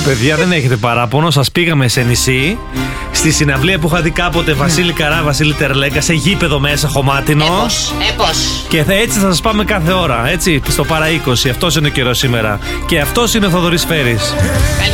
Παιδιά, δεν έχετε παράπονο. Σας πήγαμε σε νησί. Στη συναυλία που είχα δει κάποτε Βασίλη Καρά, Βασίλη Τερλέγκα, σε γήπεδο μέσα χωμάτινο. Έπως. Και έτσι θα σας πάμε κάθε ώρα. Έτσι, στο παρά 20. Αυτός είναι ο καιρός σήμερα. Και αυτός είναι ο Θοδωρής Φέρης.